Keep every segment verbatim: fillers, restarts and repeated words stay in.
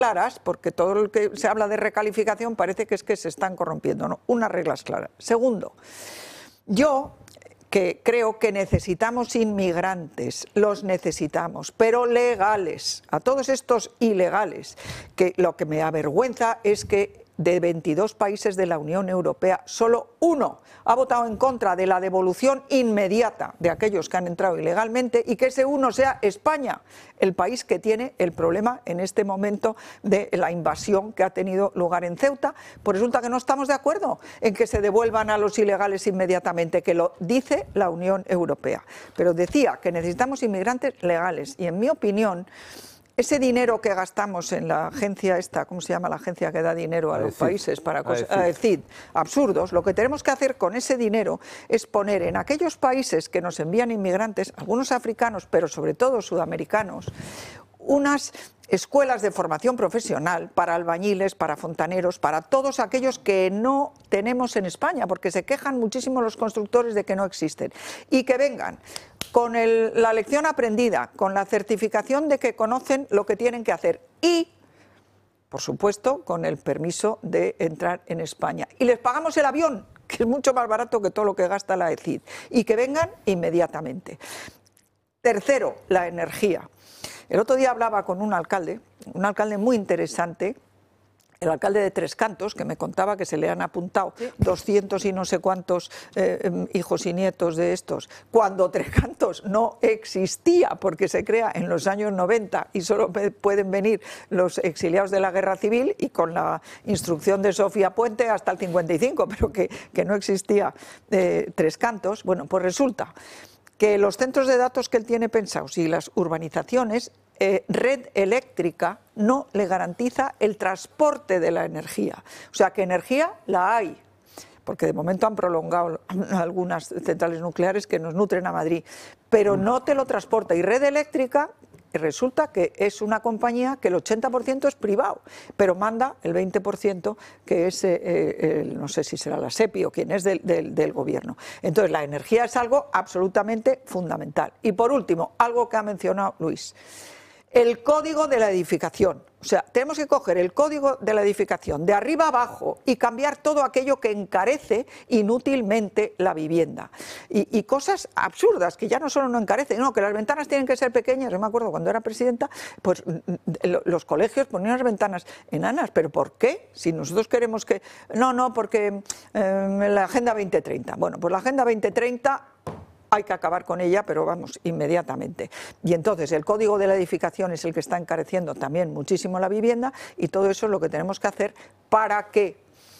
claras, porque todo lo que se habla de recalificación parece que es que se están corrompiendo, ¿no? Unas reglas claras. Segundo, yo que creo que necesitamos inmigrantes, los necesitamos, pero legales. A todos estos ilegales, que lo que me avergüenza es que de veintidós países de la Unión Europea, solo uno ha votado en contra de la devolución inmediata de aquellos que han entrado ilegalmente, y que ese uno sea España, el país que tiene el problema en este momento de la invasión que ha tenido lugar en Ceuta. Pues resulta que no estamos de acuerdo en que se devuelvan a los ilegales inmediatamente, que lo dice la Unión Europea. Pero decía que necesitamos inmigrantes legales, y en mi opinión, ese dinero que gastamos en la agencia esta, ¿cómo se llama la agencia que da dinero a los países para cosas? A decir, absurdos. Lo que tenemos que hacer con ese dinero es poner en aquellos países que nos envían inmigrantes, algunos africanos, pero sobre todo sudamericanos, unas escuelas de formación profesional para albañiles, para fontaneros, para todos aquellos que no tenemos en España, porque se quejan muchísimo los constructores de que no existen, y que vengan con el, la lección aprendida, con la certificación de que conocen lo que tienen que hacer y, por supuesto, con el permiso de entrar en España. Y les pagamos el avión, que es mucho más barato que todo lo que gasta la E C I D, y que vengan inmediatamente. Tercero, la energía. El otro día hablaba con un alcalde, un alcalde muy interesante, el alcalde de Tres Cantos, que me contaba que se le han apuntado doscientos y no sé cuántos eh, hijos y nietos de estos, cuando Tres Cantos no existía, porque se crea en los años noventa y solo pueden venir los exiliados de la Guerra Civil, y con la instrucción de Sofía Puente hasta el cincuenta y cinco, pero que, que no existía eh, Tres Cantos. Bueno, pues resulta que los centros de datos que él tiene pensados y las urbanizaciones, eh, red eléctrica no le garantiza el transporte de la energía. O sea que energía la hay, porque de momento han prolongado algunas centrales nucleares que nos nutren a Madrid, pero no te lo transporta. Y red eléctrica, resulta que es una compañía que el ochenta por ciento es privado, pero manda el veinte por ciento que es, eh, eh, no sé si será la SEPI o quién es del, del, del gobierno. Entonces la energía es algo absolutamente fundamental. Y por último, algo que ha mencionado Luis, el código de la edificación. O sea, tenemos que coger el código de la edificación de arriba abajo y cambiar todo aquello que encarece inútilmente la vivienda. Y, y cosas absurdas, que ya no solo no encarecen, no, que las ventanas tienen que ser pequeñas. Yo me acuerdo cuando era presidenta, pues los colegios ponían las ventanas enanas. ¿Pero por qué? Si nosotros queremos que... No, no, porque eh, la Agenda veinte treinta. Bueno, pues la Agenda veinte treinta... hay que acabar con ella, pero vamos, inmediatamente. Y entonces el código de la edificación es el que está encareciendo también muchísimo la vivienda, y todo eso es lo que tenemos que hacer para que,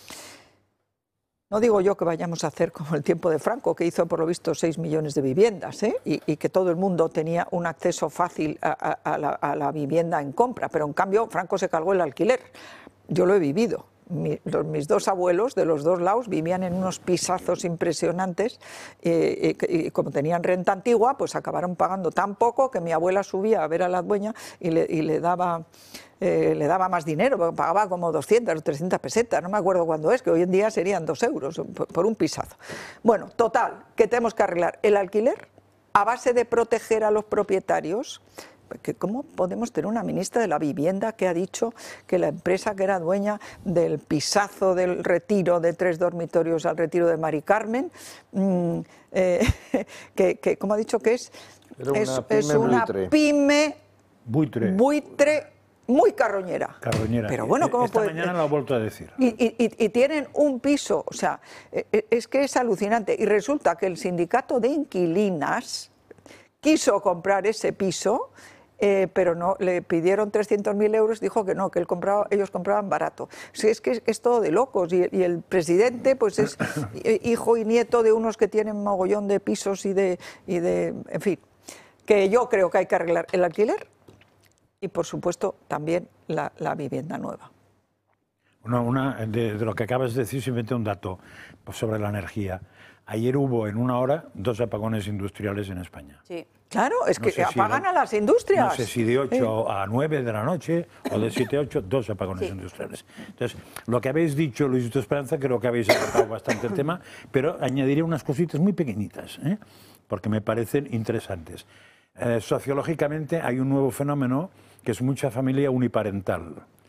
no digo yo que vayamos a hacer como el tiempo de Franco, que hizo por lo visto seis millones de viviendas, ¿eh? y, y que todo el mundo tenía un acceso fácil a, a, a, la, a la vivienda en compra, pero en cambio Franco se cargó el alquiler. Yo lo he vivido. Mi, los, mis dos abuelos de los dos lados vivían en unos pisazos impresionantes, eh, y, y como tenían renta antigua, pues acabaron pagando tan poco que mi abuela subía a ver a la dueña y le, y le daba... Eh, le daba más dinero, porque pagaba como doscientas o trescientas pesetas, no me acuerdo cuándo es, que hoy en día serían dos euros por, por un pisazo. Bueno, total, que tenemos que arreglar el alquiler a base de proteger a los propietarios. Que ¿cómo podemos tener una ministra de la Vivienda que ha dicho que la empresa que era dueña del pisazo del Retiro, de tres dormitorios al Retiro de Mari Carmen, mmm, eh, que, que, ¿cómo ha dicho que es? Era una es, pyme, es una buitre. pyme buitre. buitre muy carroñera. Carroñera. Pero bueno, ¿cómo Esta puede? mañana lo ha vuelto a decir. Y, y, y tienen un piso, o sea, es que es alucinante. Y resulta que el sindicato de inquilinas quiso comprar ese piso, Eh, pero no, le pidieron trescientos mil euros, dijo que no, que él compraba, ellos compraban barato. Sí, es que es, es todo de locos, y, y el presidente pues es hijo y nieto de unos que tienen mogollón de pisos y de, y de, en fin, que yo creo que hay que arreglar el alquiler y por supuesto también la, la vivienda nueva. Una, una de, de lo que acabas de decir, simplemente un dato sobre la energía. Ayer hubo en una hora dos apagones industriales en España. Sí. Claro, es no que si apagan no, a las industrias. No sé si de ocho eh. a nueve de la noche o de siete a ocho, dos apagones sí. industriales. Entonces, lo que habéis dicho, Luisito Esperanza, creo que habéis tratado bastante el tema, pero añadiré unas cositas muy pequeñitas, ¿eh? porque me parecen interesantes. Eh, sociológicamente hay un nuevo fenómeno que es mucha familia uniparental.